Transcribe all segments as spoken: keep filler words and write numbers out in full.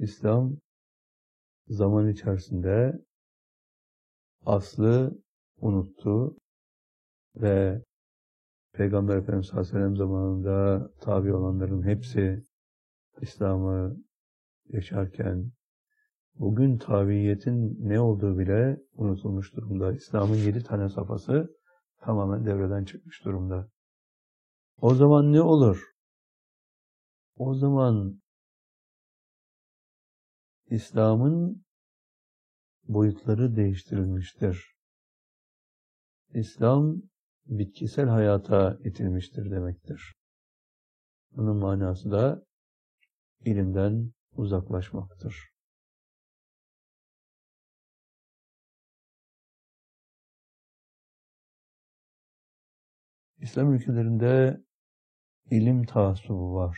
İslam zaman içerisinde aslı unuttu ve Peygamber Efendimiz sallallahu aleyhi ve sellem zamanında tabi olanların hepsi İslam'ı yaşarken bugün tabiiyetin ne olduğu bile unutulmuş durumda. İslam'ın yedi tane safhası tamamen devreden çıkmış durumda. O zaman ne olur? O zaman İslam'ın boyutları değiştirilmiştir. İslam bitkisel hayata itilmiştir demektir. Bunun manası da ilimden uzaklaşmaktır. İslam ülkelerinde ilim taassubu var.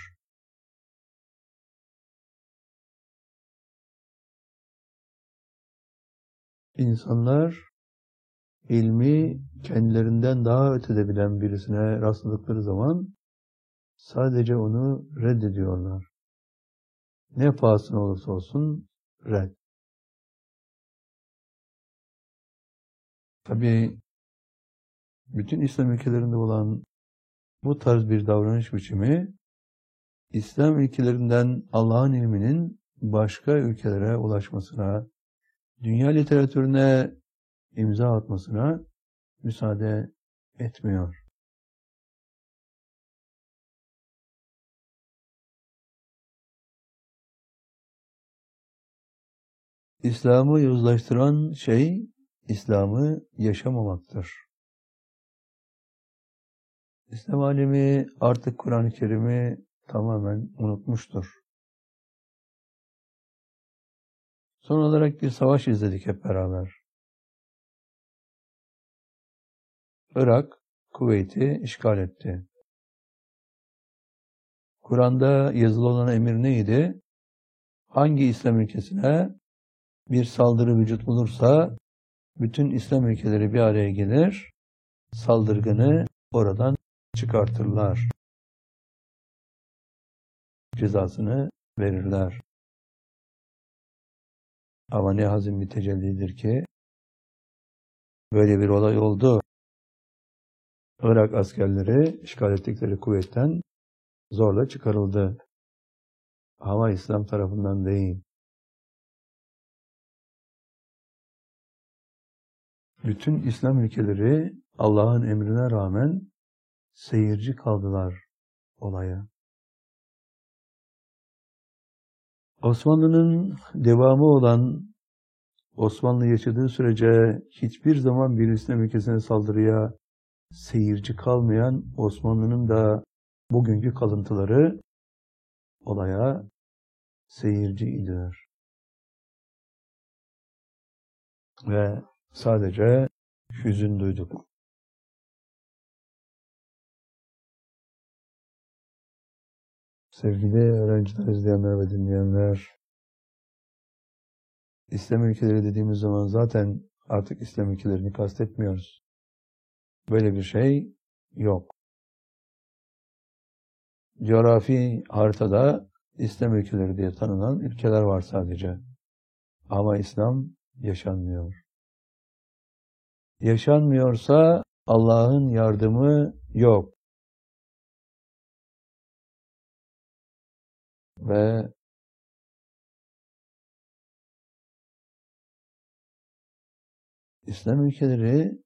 İnsanlar ilmi kendilerinden daha ötede bilen birisine rastladıkları zaman sadece onu reddediyorlar. Ne pahasına olursa olsun red. Tabii bütün İslam ülkelerinde olan bu tarz bir davranış biçimi İslam ülkelerinden Allah'ın ilminin başka ülkelere ulaşmasına, dünya literatürüne imza atmasına müsaade etmiyor. İslam'ı yozlaştıran şey, İslam'ı yaşamamaktır. İslam alemi artık Kur'an-ı Kerim'i tamamen unutmuştur. Son olarak bir savaş izledik hep beraber. Irak, Kuveyt'i işgal etti. Kur'an'da yazılı olan emir neydi? Hangi İslam ülkesine bir saldırı vücut bulursa, bütün İslam ülkeleri bir araya gelir, saldırganı oradan çıkartırlar. Cezasını verirler. Ama ne hazin bir tecellidir ki, böyle bir olay oldu. Irak askerleri işgal ettikleri kuvvetten zorla çıkarıldı. Ama İslam tarafından değil. Bütün İslam ülkeleri Allah'ın emrine rağmen seyirci kaldılar olaya. Osmanlı'nın devamı olan, Osmanlı yaşadığı sürece hiçbir zaman bir İslam ülkesine saldırıya seyirci kalmayan Osmanlı'nın da bugünkü kalıntıları olaya seyirciydiler. Ve sadece hüzün duyduk. Sevgili öğrenciler, izleyenler ve dinleyenler, İslam ülkeleri dediğimiz zaman zaten artık İslam ülkelerini kastetmiyoruz. Böyle bir şey yok. Coğrafi haritada İslam ülkeleri diye tanınan ülkeler var sadece. Ama İslam yaşanmıyor. Yaşanmıyorsa Allah'ın yardımı yok. Ve İslam ülkeleri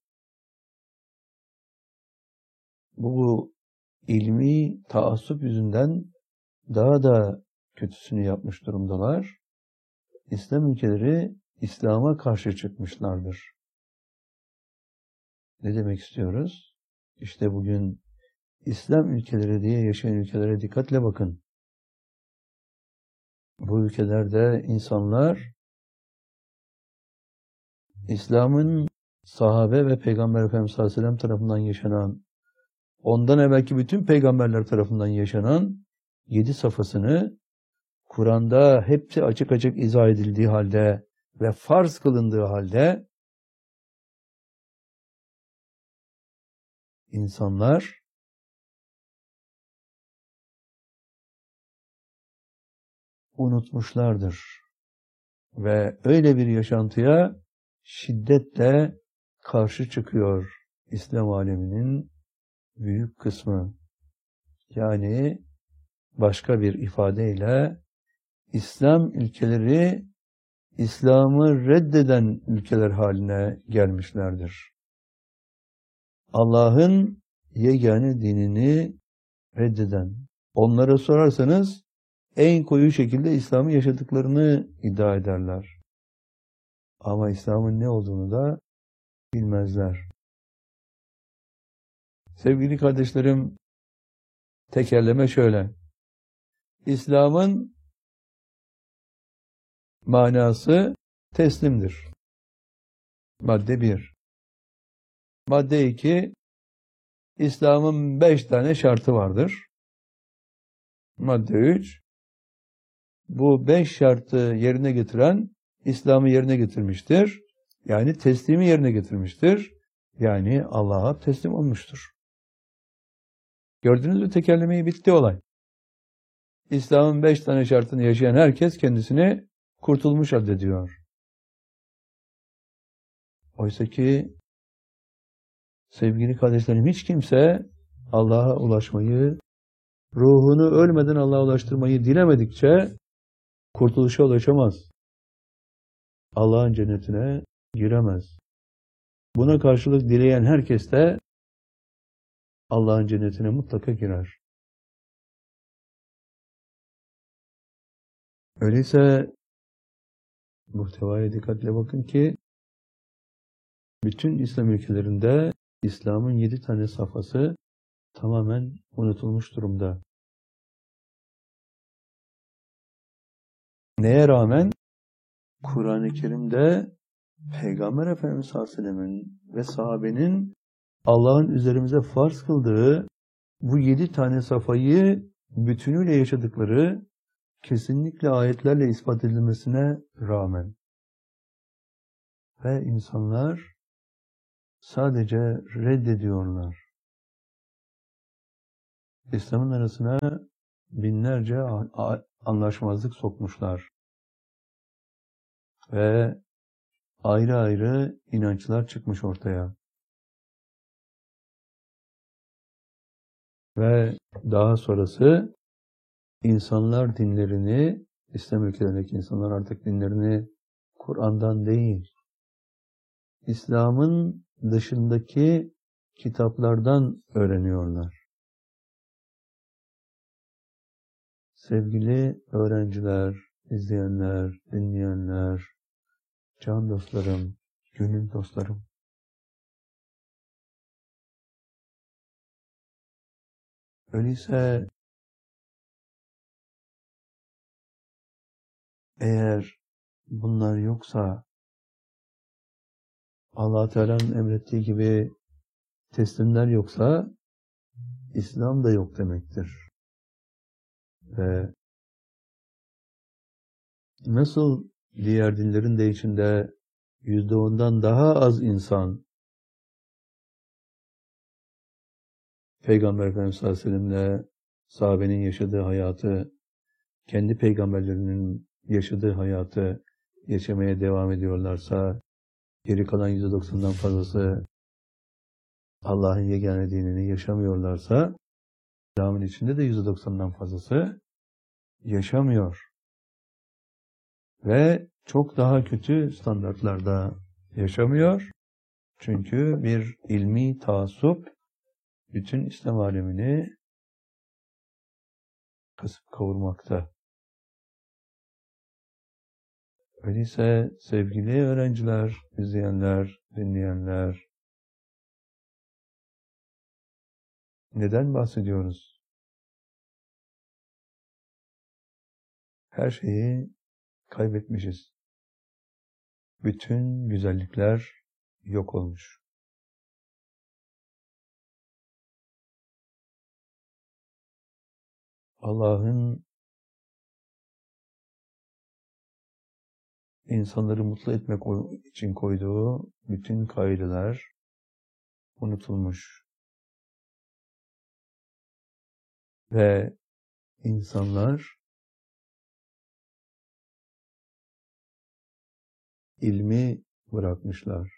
bu ilmi taassup yüzünden daha da kötüsünü yapmış durumdalar. İslam ülkeleri İslam'a karşı çıkmışlardır. Ne demek istiyoruz? İşte bugün İslam ülkeleri diye yaşayan ülkelere dikkatle bakın. Bu ülkelerde insanlar İslam'ın sahabe ve Peygamber Efendimiz sallallahu aleyhi ve sellem tarafından yaşanan, ondan evvelki bütün peygamberler tarafından yaşanan yedi safhasını Kur'an'da hepsi açık açık izah edildiği halde ve farz kılındığı halde insanlar unutmuşlardır. Ve öyle bir yaşantıya şiddetle karşı çıkıyor İslam aleminin büyük kısmı. Yani başka bir ifadeyle İslam ülkeleri İslam'ı reddeden ülkeler haline gelmişlerdir. Allah'ın yegane dinini reddeden. Onlara sorarsanız en koyu şekilde İslam'ı yaşadıklarını iddia ederler. Ama İslam'ın ne olduğunu da bilmezler. Sevgili kardeşlerim, tekerleme şöyle. İslam'ın manası teslimdir. Madde bir. Madde iki. İslam'ın beş tane şartı vardır. Madde üç. Bu beş şartı yerine getiren İslam'ı yerine getirmiştir. Yani teslimi yerine getirmiştir. Yani Allah'a teslim olmuştur. Gördünüz mü tekerlemeyi, bitti olay. İslam'ın beş tane şartını yaşayan herkes kendisini kurtulmuş addediyor. Oysa ki sevgili kardeşlerim, hiç kimse Allah'a ulaşmayı, ruhunu ölmeden Allah'a ulaştırmayı dilemedikçe kurtuluşa ulaşamaz. Allah'ın cennetine giremez. Buna karşılık dileyen herkes de Allah'ın cennetine mutlaka girer. Öyleyse muhtevaya dikkatle bakın ki bütün İslam ülkelerinde İslam'ın yedi tane safhası tamamen unutulmuş durumda. Neye rağmen? Kur'an-ı Kerim'de Peygamber Efendimiz sallallahu aleyhi ve sellem'in ve sahabenin Allah'ın üzerimize farz kıldığı bu yedi tane safhayı bütünüyle yaşadıkları kesinlikle ayetlerle ispat edilmesine rağmen ve insanlar sadece reddediyorlar. İslam'ın arasına binlerce anlaşmazlık sokmuşlar. Ve ayrı ayrı inançlar çıkmış ortaya. Ve daha sonrası insanlar dinlerini, İslam ülkelerindeki insanlar artık dinlerini Kur'an'dan değil, İslam'ın dışındaki kitaplardan öğreniyorlar. Sevgili öğrenciler, izleyenler, dinleyenler, can dostlarım, gönül dostlarım. Öyleyse eğer bunlar yoksa, Allah Teala'nın emrettiği gibi teslimler yoksa İslam da yok demektir. Ve nasıl diğer dinlerin de içinde yüzde ondan daha az insan Peygamber Efendimiz sallallahu aleyhi ve sellem'le sahabenin yaşadığı hayatı, kendi peygamberlerinin yaşadığı hayatı yaşamaya devam ediyorlarsa, geri kalan yüzde doksandan fazlası Allah'ın yegane dinini yaşamıyorlarsa, İslam'ın içinde de yüzde doksandan fazlası yaşamıyor. Ve çok daha kötü standartlarda yaşamıyor. Çünkü bir ilmi taassup bütün İslam alemini kasıp kavurmakta. Öyleyse sevgili öğrenciler, izleyenler, dinleyenler, neden bahsediyoruz? Her şeyi kaybetmişiz. Bütün güzellikler yok olmuş. Allah'ın insanları mutlu etmek için koyduğu bütün kaideler unutulmuş. Ve insanlar ilmi bırakmışlar.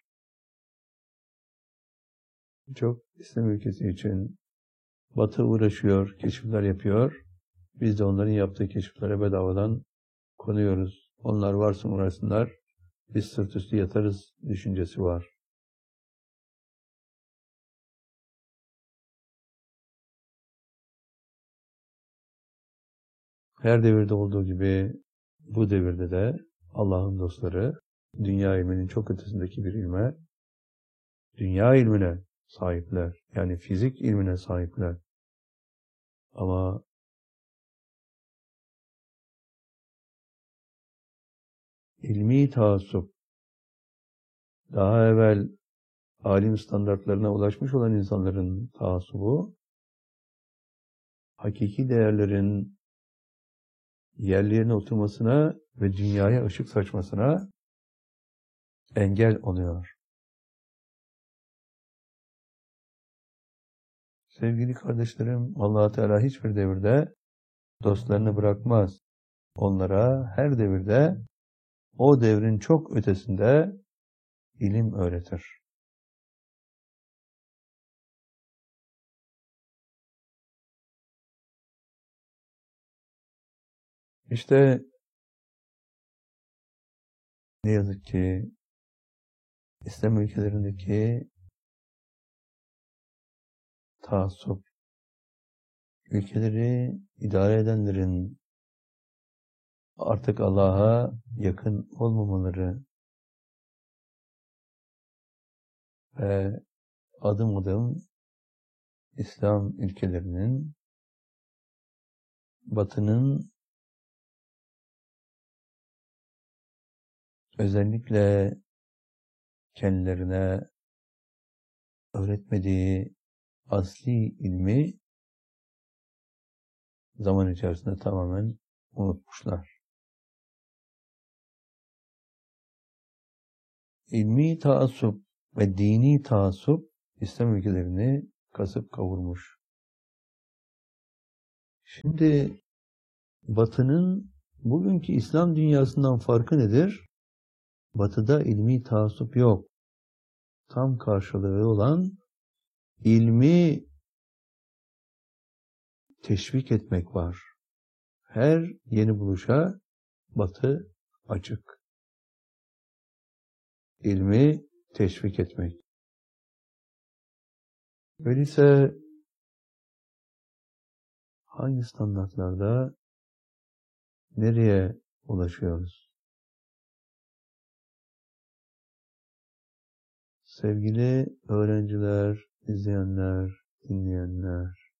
Çok İslam ülkesi için Batı uğraşıyor, keşifler yapıyor. Biz de onların yaptığı keşiflere bedavadan konuyoruz. Onlar varsın uğraşsınlar, biz sırt üstü yatarız düşüncesi var. Her devirde olduğu gibi bu devirde de Allah'ın dostları dünya ilminin çok ötesindeki bir ilme, dünya ilmine sahipler. Yani fizik ilmine sahipler. Ama ilmi taassup, daha evvel alim standartlarına ulaşmış olan insanların taassubu, hakiki değerlerin yerlerine oturmasına ve dünyaya ışık saçmasına engel oluyor. Sevgili kardeşlerim, Allah Teala hiçbir devirde dostlarını bırakmaz. Onlara her devirde o devrin çok ötesinde ilim öğretir. İşte ne yazık ki İslam ülkelerindeki taassup, ülkeleri idare edenlerin artık Allah'a yakın olmamaları ve adım adım İslam ülkelerinin Batı'nın özellikle kendilerine öğretmediği asli ilmi zaman içerisinde tamamen unutmuşlar. İlmi taassup ve dini taassup İslam ülkelerini kasıp kavurmuş. Şimdi Batı'nın bugünkü İslam dünyasından farkı nedir? Batı'da ilmi taassup yok. Tam karşılığı olan ilmi teşvik etmek var. Her yeni buluşa Batı açık. İlmi teşvik etmek. Öyleyse hangi standartlarda nereye ulaşıyoruz? Sevgili öğrenciler, izleyenler, dinleyenler,